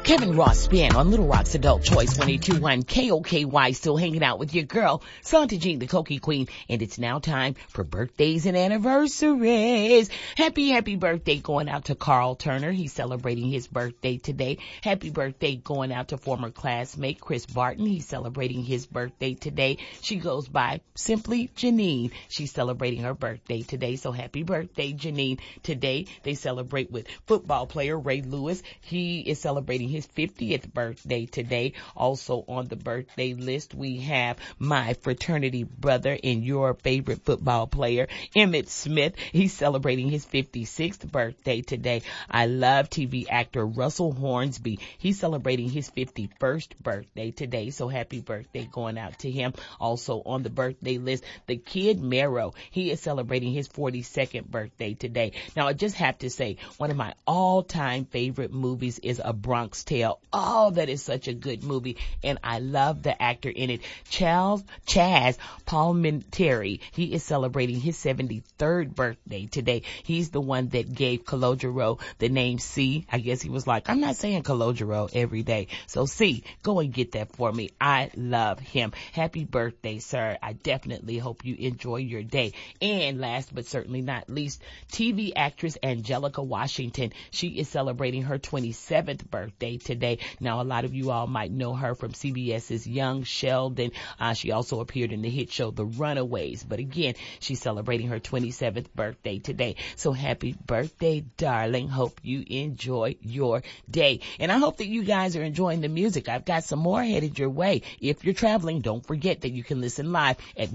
Kevin Ross Spin on Little Rock's Adult Choice 102.1 KOKY, still hanging out with your girl, Santa Jean, the Cokie Queen, and it's now time for birthdays and anniversaries. Happy birthday going out to Carl Turner. He's celebrating his birthday today. Happy birthday going out to former classmate Chris Barton. He's celebrating his birthday today. She goes by simply Janine. She's celebrating her birthday today, so happy birthday, Janine. Today, they celebrate with football player Ray Lewis. He is celebrating his 50th birthday today. Also on the birthday list, we have my fraternity brother and your favorite football player, Emmitt Smith. He's celebrating his 56th birthday today. I love TV actor Russell Hornsby. He's celebrating his 51st birthday today, so happy birthday going out to him. Also on the birthday list, the Kid Mero. He is celebrating his 42nd birthday today. Now, I just have to say, one of my all-time favorite movies is A Bronx Tale. Oh, that is such a good movie, and I love the actor in it, Chaz Palminteri. He is celebrating his 73rd birthday today. He's the one that gave Calogero the name C. I guess he was like, I'm not saying Calogero every day, so C, go and get that for me. I love him. Happy birthday, sir. I definitely hope you enjoy your day. And last but certainly not least, TV actress Angelica Washington. She is celebrating her 27th birthday today. Now, a lot of you all might know her from CBS's Young Sheldon. She also appeared in the hit show The Runaways. But again, she's celebrating her 27th birthday today. So happy birthday, darling. Hope you enjoy your day. And I hope that you guys are enjoying the music. I've got some more headed your way. If you're traveling, don't forget that you can listen live at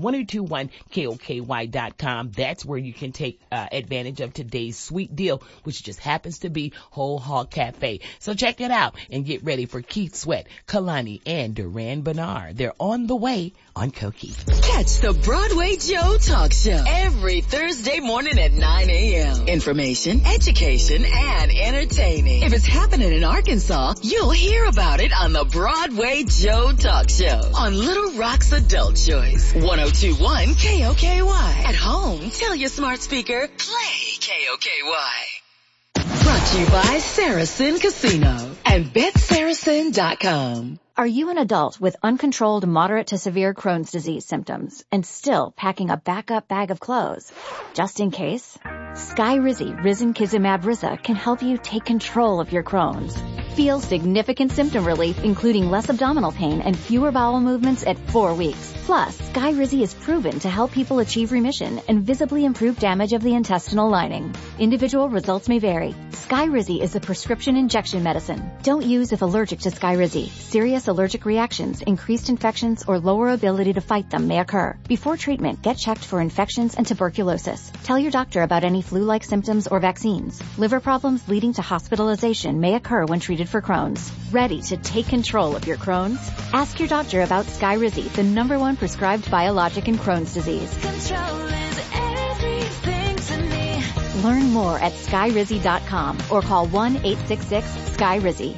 1021KOKY.com. That's where you can take advantage of today's sweet deal, which just happens to be Whole Hog Cafe. So check it out and get ready for Keith Sweat, Kalani, and Duran Bernard. They're on the way on Cokie. Catch the Broadway Joe Talk Show every Thursday morning at 9 a.m. Information, education, and entertaining. If it's happening in Arkansas, you'll hear about it on the Broadway Joe Talk Show on Little Rock's Adult Choice 102.1 KOKY. At home, tell your smart speaker, play KOKY. Brought to you by Saracen Casino and BetSaracen.com. Are you an adult with uncontrolled moderate to severe Crohn's disease symptoms and still packing a backup bag of clothes? Just in case, Skyrizi Risankizumab Riza can help you take control of your Crohn's. Feel significant symptom relief, including less abdominal pain and fewer bowel movements at 4 weeks. Plus, Skyrizi is proven to help people achieve remission and visibly improve damage of the intestinal lining. Individual results may vary. Skyrizi is a prescription injection medicine. Don't use if allergic to Skyrizi. Serious allergic reactions, increased infections, or lower ability to fight them may occur. Before treatment, get checked for infections and tuberculosis. Tell your doctor about any flu-like symptoms or vaccines. Liver problems leading to hospitalization may occur when treated for Crohn's. Ready to take control of your Crohn's? Ask your doctor about Skyrizi, the #1 prescribed biologic in Crohn's disease. Control is everything to me. Learn more at Skyrizi.com or call 1-866-SKYRIZI.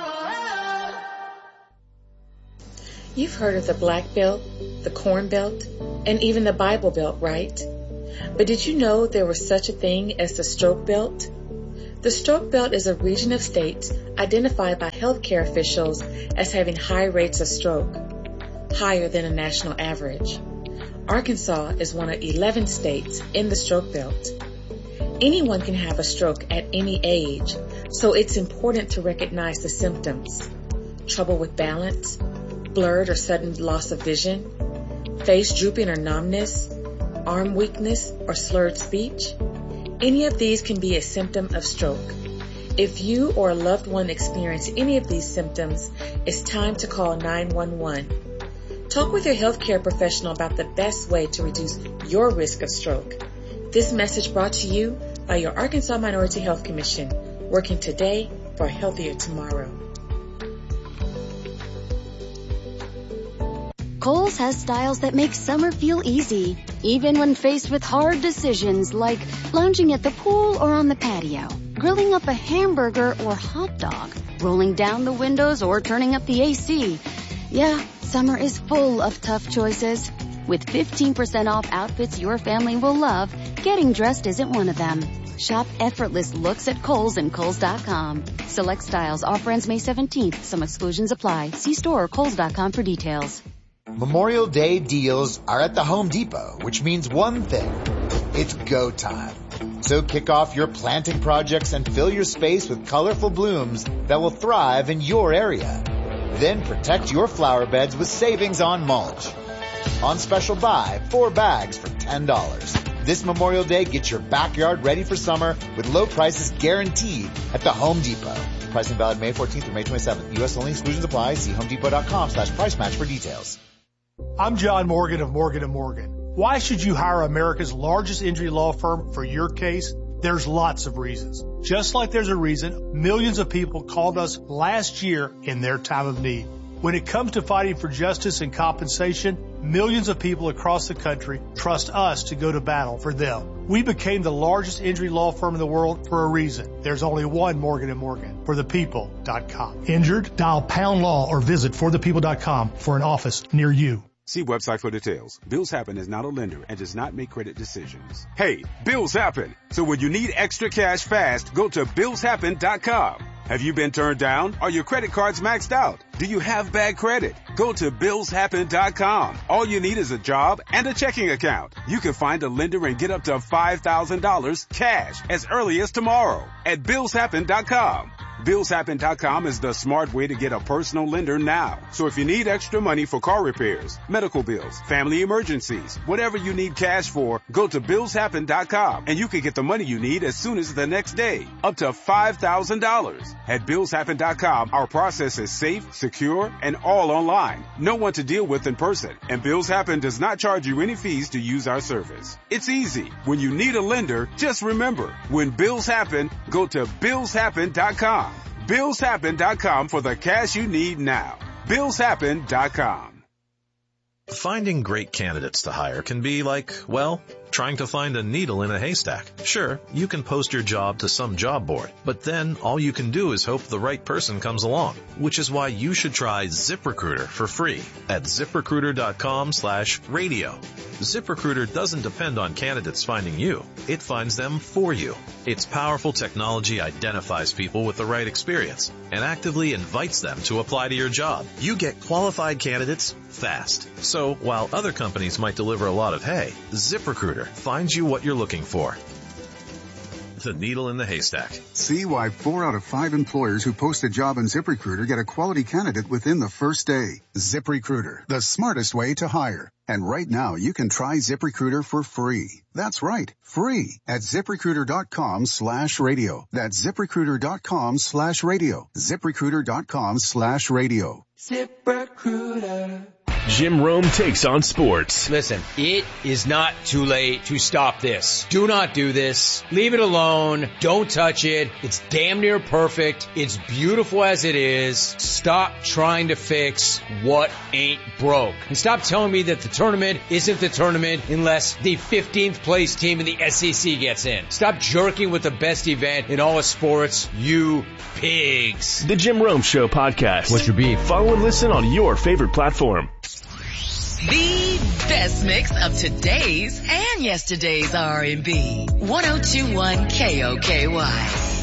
You've heard of the Black Belt, the Corn Belt, and even the Bible Belt, right? But did you know there was such a thing as the Stroke Belt? The Stroke Belt is a region of states identified by healthcare officials as having high rates of stroke, higher than a national average. Arkansas is one of 11 states in the Stroke Belt. Anyone can have a stroke at any age, so it's important to recognize the symptoms. Trouble with balance, blurred or sudden loss of vision, face drooping or numbness, arm weakness or slurred speech. Any of these can be a symptom of stroke. If you or a loved one experience any of these symptoms, it's time to call 911. Talk with your healthcare professional about the best way to reduce your risk of stroke. This message brought to you by your Arkansas Minority Health Commission, working today for a healthier tomorrow. Kohl's has styles that make summer feel easy, even when faced with hard decisions like lounging at the pool or on the patio, grilling up a hamburger or hot dog, rolling down the windows or turning up the AC. Yeah, summer is full of tough choices. With 15% off outfits your family will love, getting dressed isn't one of them. Shop effortless looks at Kohl's and Kohl's.com. Select styles. Offer ends May 17th. Some exclusions apply. See store or Kohl's.com for details. Memorial Day deals are at the Home Depot, which means one thing. It's go time. So kick off your planting projects and fill your space with colorful blooms that will thrive in your area. Then protect your flower beds with savings on mulch. On special buy, 4 bags for $10. This Memorial Day, get your backyard ready for summer with low prices guaranteed at the Home Depot. Pricing valid May 14th through May 27th. U.S. only. Exclusions apply. See homedepot.com/price match for details. I'm John Morgan of Morgan & Morgan. Why should you hire America's largest injury law firm for your case? There's lots of reasons. Just like there's a reason millions of people called us last year in their time of need. When it comes to fighting for justice and compensation, millions of people across the country trust us to go to battle for them. We became the largest injury law firm in the world for a reason. There's only one Morgan & Morgan. ForThePeople.com. Injured? Dial #law or visit ForThePeople.com for an office near you. See website for details. Bills Happen is not a lender and does not make credit decisions. Hey, bills happen. So when you need extra cash fast, go to BillsHappen.com. Have you been turned down? Are your credit cards maxed out? Do you have bad credit? Go to BillsHappen.com. All you need is a job and a checking account. You can find a lender and get up to $5,000 cash as early as tomorrow at BillsHappen.com. BillsHappen.com is the smart way to get a personal lender now. So if you need extra money for car repairs, medical bills, family emergencies, whatever you need cash for, go to BillsHappen.com and you can get the money you need as soon as the next day, up to $5,000. At BillsHappen.com, our process is safe, secure, and all online. No one to deal with in person. And Bills Happen does not charge you any fees to use our service. It's easy. When you need a lender, just remember, when bills happen, go to BillsHappen.com. BillsHappen.com for the cash you need now. BillsHappen.com. Finding great candidates to hire can be like, well, trying to find a needle in a haystack. Sure, you can post your job to some job board, but then all you can do is hope the right person comes along, which is why you should try ZipRecruiter for free at ZipRecruiter.com/radio. ZipRecruiter doesn't depend on candidates finding you. It finds them for you. Its powerful technology identifies people with the right experience and actively invites them to apply to your job. You get qualified candidates fast. So while other companies might deliver a lot of hay, ZipRecruiter finds you what you're looking for. The needle in the haystack. See why 4 out of 5 employers who post a job on ZipRecruiter get a quality candidate within the first day. ZipRecruiter, the smartest way to hire. And right now, you can try ZipRecruiter for free. That's right, free at ZipRecruiter.com/radio. That's ZipRecruiter.com/radio. ZipRecruiter.com/radio. ZipRecruiter. Jim Rome takes on sports. Listen, it is not too late to stop this. Do not do this. Leave it alone. Don't touch it. It's damn near perfect. It's beautiful as it is. Stop trying to fix what ain't broke. And stop telling me that the tournament isn't the tournament unless the 15th place team in the SEC gets in. Stop jerking with the best event in all of sports, you pigs. The Jim Rome Show podcast. What's your beef? Follow and listen on your favorite platform. The best mix of today's and yesterday's R&B. 102.1 KOKY.